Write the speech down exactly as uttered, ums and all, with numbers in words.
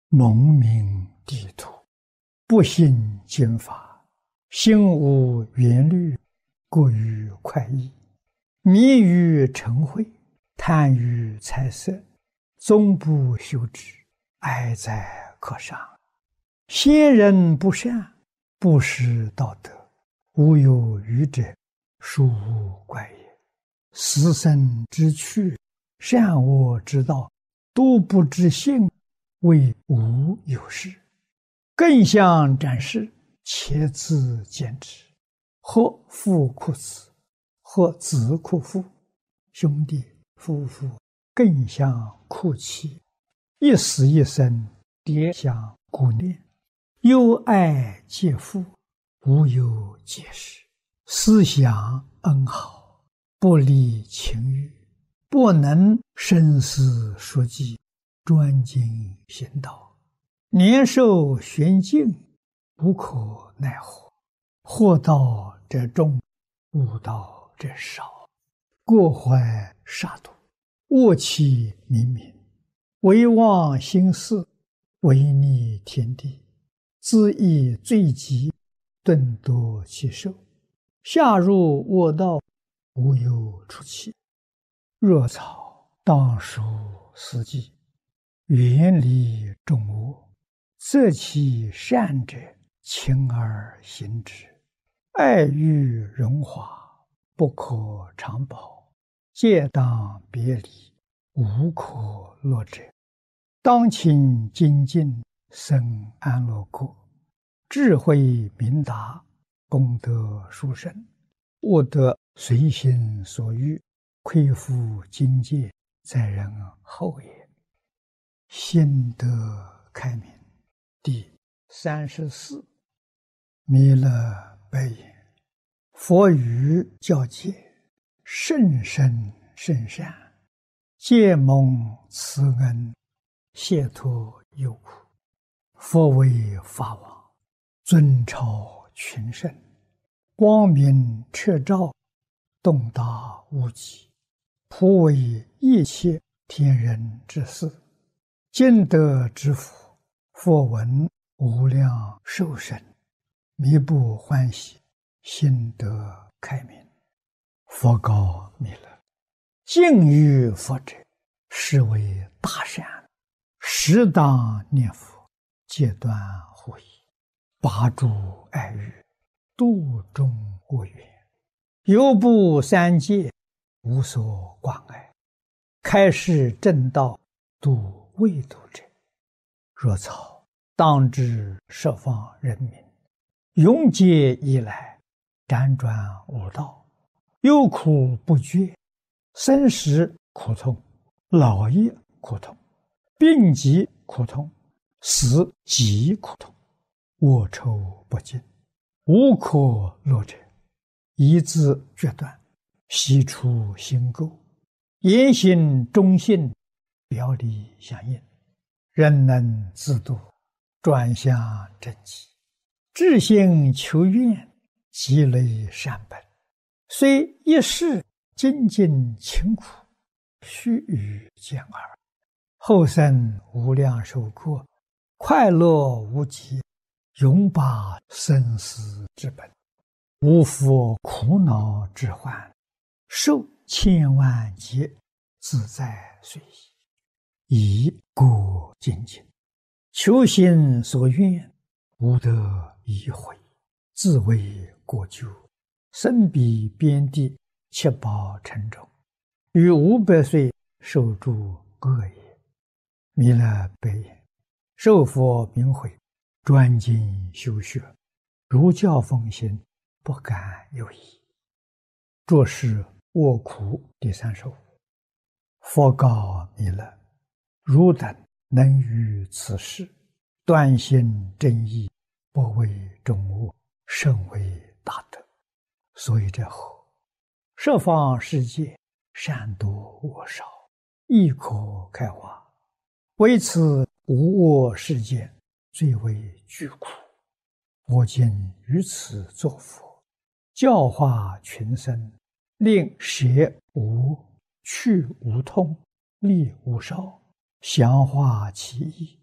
蒙名地土，不信经法，心无缘虑，过于快意，迷于嗔恚，贪于财色，终不修止，哀哉可伤！先人不善，不识道德，无有余者，殊无怪也。死生之趣，善恶之道，都不知性，谓无有事。更相展示，且自见之。或父哭子，或子哭父，兄弟夫妇更相哭泣，一死一生，迭相顾念，忧爱皆父，无有解释。思想恩好，不离情欲，不能深思熟记，专精行道，年寿玄静，无可奈何。惑道者众，悟道者少。过怀杀戮，恶气冥冥，唯忘心事，违逆天地，自意罪极，顿夺其寿。下入恶道，无有出期。若草当属四季，远离众恶，择其善者，勤而行之。爱欲荣华，不可长保，戒当别离，无可乐者。当勤精进，生安乐国，智慧明达，功德殊胜，悟得随心所欲，恢复境界，在人后也。心得开明。第三十四，弥勒白言：佛语教诫，甚深甚善，皆蒙慈恩，解脱忧苦。佛为法王，尊超群圣，光明彻照，洞达无极，普为一切天人之事。今得之福，佛闻无量寿生，弥不欢喜，心得开明。佛告弥勒：敬于佛者，是为大善，适当念佛，戒断护疑，拔诸爱欲，度众恶缘，犹不三界，无所关爱，开示正道，度未度者。若草当知十方人民，永劫以来，辗转无道，忧苦不绝，生死苦痛，老业苦痛，病疾苦痛，死极苦痛，恶臭不尽，无可乐者。一字决断，悉除心垢，言行忠信，表里相应，人能自度，转向正极，至心求愿，积累善本，虽一世精进勤苦，须臾见耳，后生无量寿过，快乐无极，永拔生死之本，无复苦恼之患，寿千万劫，自在随意。以故精进，求心所愿，无得已悔，自为过咎，身彼边地，七宝城中，于五百岁受诸恶也。弥勒白言：受佛名诲，专精修学，如教奉行，不敢有疑。作是卧苦第三十五。佛告弥勒：汝等能于此事，断心正义，不为众恶，甚为大德。所以者何？十方世界，善多恶少，亦可开化。为此无恶世界，最为巨苦。我今于此作佛，教化群生，令舍无、去无痛，利无少，详化其意，